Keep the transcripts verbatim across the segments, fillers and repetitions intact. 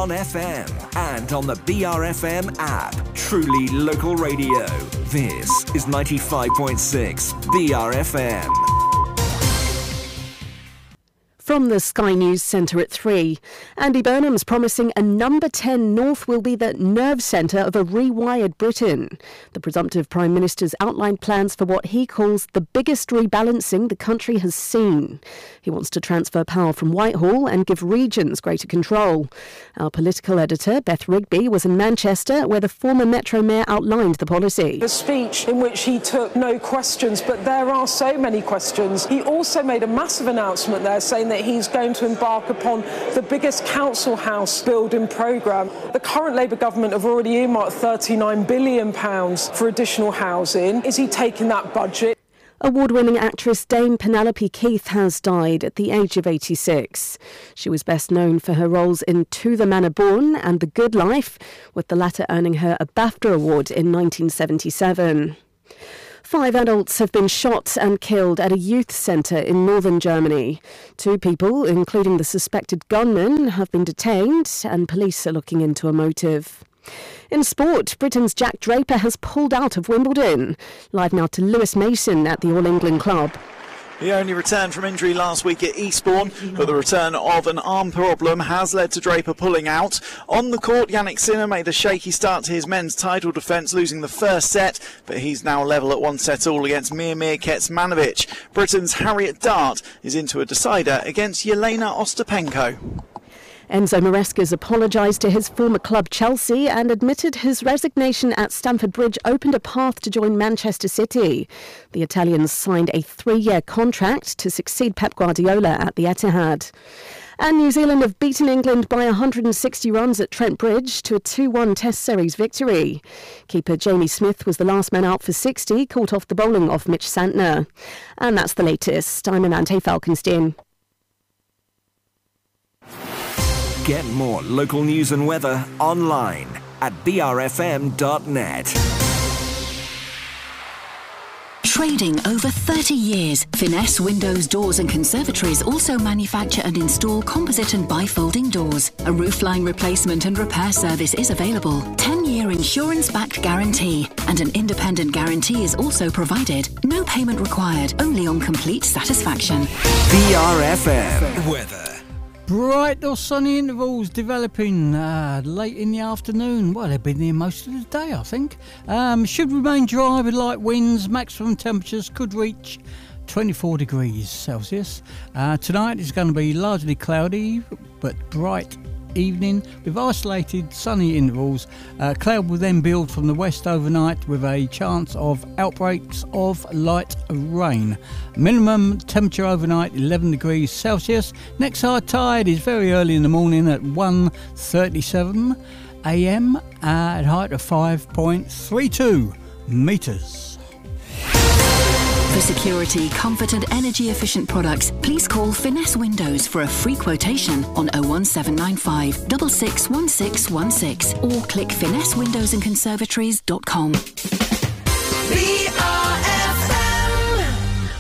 on F M and on the B R F M app. Truly local radio. This is ninety-five point six B R F M. From the Sky News Centre at three, Andy Burnham's promising a number ten North will be the nerve centre of a rewired Britain. The presumptive Prime Minister's outlined plans for what he calls the biggest rebalancing the country has seen. He wants to transfer power from Whitehall and give regions greater control. Our political editor, Beth Rigby, was in Manchester, where the former Metro Mayor outlined the policy. A speech in which he took no questions, but there are so many questions. He also made a massive announcement there saying that he's going to embark upon the biggest council house building programme. The current Labour government have already earmarked thirty-nine billion pounds for additional housing. Is he taking that budget? Award-winning actress Dame Penelope Keith has died at the age of eighty-six. She was best known for her roles in To the Manor Born and The Good Life, with the latter earning her a BAFTA award in nineteen seventy-seven. Five adults have been shot and killed at a youth centre in northern Germany. Two people, including the suspected gunman, have been detained and police are looking into a motive. In sport, Britain's Jack Draper has pulled out of Wimbledon. Live now to Lewis Mason at the All England Club. He only returned from injury last week at Eastbourne, but the return of an arm problem has led to Draper pulling out. On the court, Yannick Sinner made a shaky start to his men's title defence, losing the first set, but he's now level at one set all against Miomir Kecmanovic. Britain's Harriet Dart is into a decider against Yelena Ostapenko. Enzo Maresca's apologised to his former club Chelsea and admitted his resignation at Stamford Bridge opened a path to join Manchester City. The Italians signed a three-year contract to succeed Pep Guardiola at the Etihad. And New Zealand have beaten England by one hundred sixty runs at Trent Bridge to a two one Test Series victory. Keeper Jamie Smith was the last man out for sixty, caught off the bowling of Mitch Santner. And that's the latest. I'm Amanda Falkenstein. Get more local news and weather online at b r f m dot net. Trading over thirty years, Finesse Windows, Doors and Conservatories also manufacture and install composite and bifolding doors. A roofline replacement and repair service is available. ten-year insurance-backed guarantee and an independent guarantee is also provided. No payment required, only on complete satisfaction. B R F M weather. Bright or sunny intervals developing uh, late in the afternoon. Well, they've been there most of the day, I think. Um, should remain dry with light winds. Maximum temperatures could reach twenty-four degrees Celsius. Uh, tonight is going to be largely cloudy, but bright evening with isolated sunny intervals. Uh, cloud will then build from the west overnight with a chance of outbreaks of light rain. Minimum temperature overnight eleven degrees Celsius. Next high tide is very early in the morning at one thirty-seven a m uh, at height of five point three two metres. For security, comfort and energy efficient products, please call Finesse Windows for a free quotation on oh one seven nine five, six six one six one six or click finesse windows and conservatories dot com. B R F M.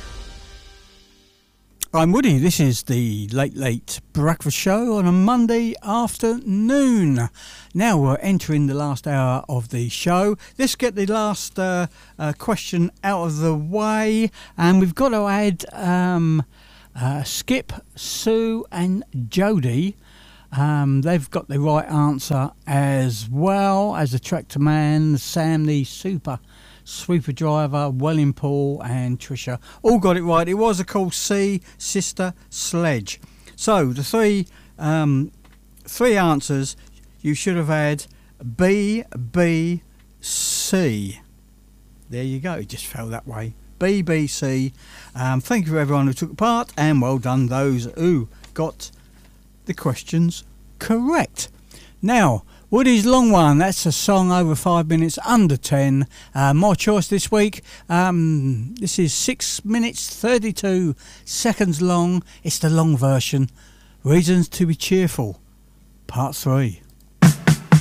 I'm Woody. This is the Late Late Breakfast Show on a Monday afternoon. Now we're entering the last hour of the show. Let's get the last uh, uh, question out of the way. And we've got to add um, uh, Skip, Sue and Jodie. Um, they've got the right answer, as well as the Tractor Man, Sam the Super Sweeper Driver, Welling Paul and Trisha all got it right. It was, of course, C, Sister Sledge. So the three um, three answers, you should have had B, B, C. There you go. It just fell that way. B, B, C. Um, thank you for everyone who took part, and well done those who got the questions correct. Now, Woody's Long One, that's a song over five minutes under ten. Uh, my choice this week. Um, this is six minutes thirty-two seconds long. It's the long version. Reasons to be Cheerful, part three.